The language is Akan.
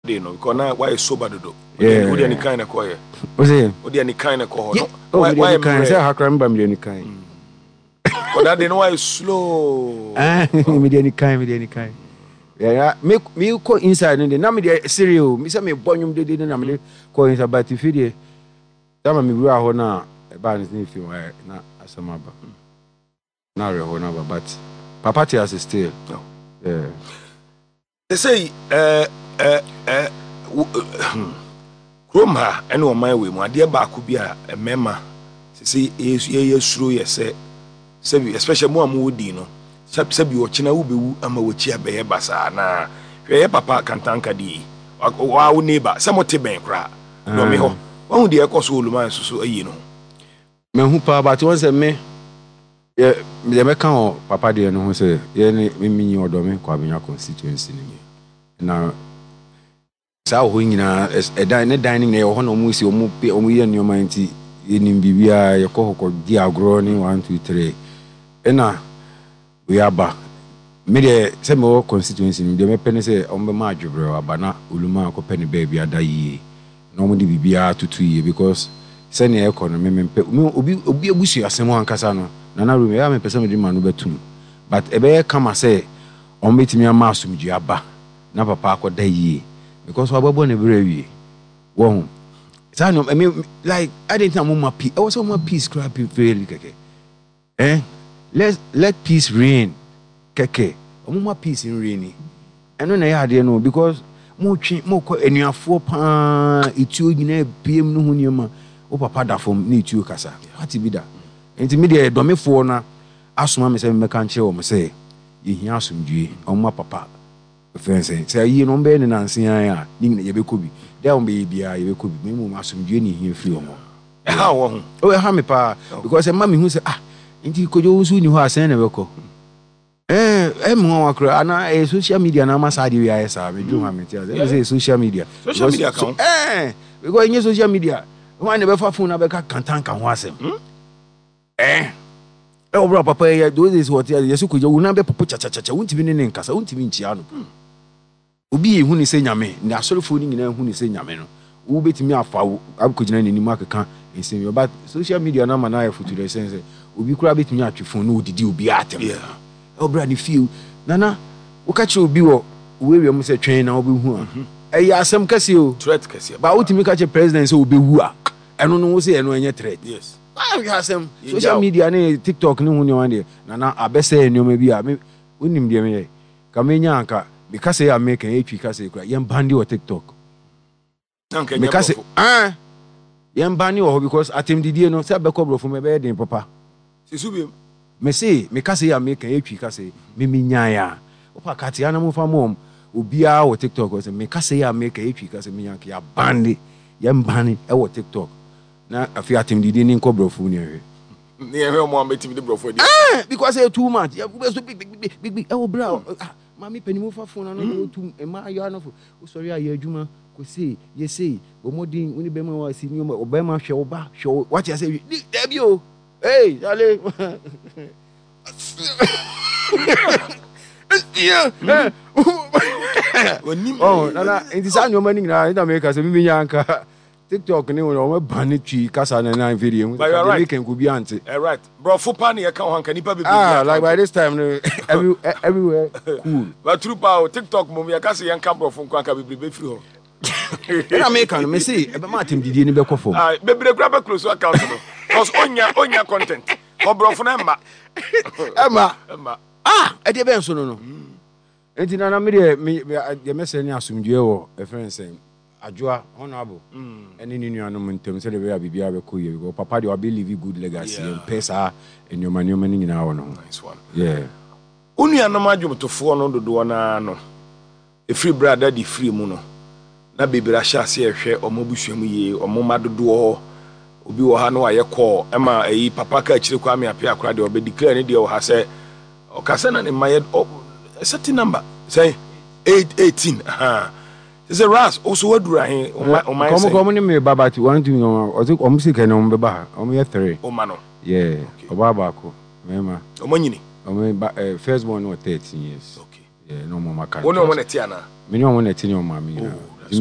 They know because now why is sober do? Yeah, any kind of choir. Was it? Any kind of choir? Why can I say how can I any kind? But that they know why is slow. Me any kind. Yeah, me go inside and then me the cereal. Me say me bonyum de na me go inside but if you that me bra ho na e ba ni fi na asama ba. Na re ho na ba but papa tears still. Yeah. They say Roma and on my way, my dear Bakubia, a member, say, yes, true, yes, especially more moodino. Sabi watching will be a mawachia bear basa na papa can tank a d. Our neighbor, somewhat bank cry. No, me ho. One dear cost all my so you know. Me who pa but once a me. Yeah, the Mecan papa dear no say, me or domain, Quabina constituency. Now, so when a dining there, one almost your movie in your mind in Bibia, your cohort, dear growing 1, 2, 3. And now we are back. Made a semi constituency in the penny say on the margin, bro, Abana, Uluma, Penny baby, a die. Normally Bibia to 2 years because send the economy, be a bushy as someone Casano. Nana, we have a person with man over 2. But a bear come and say, on meet me a master, Jabba. Na papa ko da yi because wa babo na brewi wo I mean like I didn't know my peace. I was on my peace crap very keke let peace reign keke my peace in reign eno na ya de no because mo twi mo ko enuafo pa itu nyina pm no hu niam o papa da fom na itu kasa ati bi da enti me de domefo na asoma me se me kan kire wo me se yehia asomdue my papa friends say you no be na nsia ya ni ye be kobi there on be bia ye be kobi me mu asomdue ni hia free omo ha wo ho o ha me pa because e mama hu say nti kojo nsu ni ho asen na be ko mo wa kra ana social media na ma side we asa me do ha me tia say social media account because in social media one be fa phone na be ka kantanka ho asem bro papa ya those is what yesu kojo una be popo cha untimi ne nkasa untimi nchia no obi ehu ni se nyame na asorefo ni nyina ehu ni se nyame no wo betimi afa abukojina ni nimu akeka ensem yo but social media na mana ya future sense obi kura betimi atwefo no odidi obi atem bra ni feel nana wo ka kire obi wo we mu se twen na obi hu ya asem kase o threat kase ba utimi ka kire president se obi hu a eno no wo se eno enye threat yes some social media ne TikTok ne hu ne wan na abese enoma bi a unim de me ka menya anka because ya make an etwi kase kura yem bandi o TikTok because yem bandi o because atem didie no se be kobro fo me be den papa sisubiem me say me kase ya make an etwi kase me nya ya opa kate ya na mo fa mom obia o TikTok o se me kase ya make an etwi kase me nya ya bandi yem bandi e wo TikTok na afi atem didi ni nkobrofo ni ehwe ni ehwe mo ametim di brofo di because e too much ya go so big e wo bra mami panimu fa phone na no too e ma ya no fo sorry aye adwuma ko say ye say bo modin uni be ma wa si ni o be ma hwe wo ba hwe what you say da bi o hey ale oh na in this annual money na in America se mi nya anka TikTok ni won ban twi kasa na video they can go be anti right bro fo pan ye kan hanka nipa be like by this time everywhere cool but true power TikTok mom ye kasa ye kan bro fo nka be free ho in America me say e be ma tem didi ni be ko fo be bre grab close account no cause onya content o bro fo na emma e de ben so no enti na me de message ni asumdue wo e friend say Ajua honorable any new anom ntem say the way bibia be ko ye because papa dey be leave good legacy and pesa and your money nyina wo no nice one yeah unu anom adwomtofo no dodo na no e free brother di free mu no na bebira sha se ehwe omobusuam ye omoma dodo obi wo ha no aye call ema eyi papa ka chire kwa me apia akra de obe declare ne de wo ha se o ka se na ne maye certain number say 818 is a ras also wadura he o my come ni me babati 1 2 no o think o musika no be ba o me 3 o ma no yeah o baba ko mema o manyini o me first born no 13 years okay yeah no more maka wona mo na ti ana me no mo na ti ni o ma mi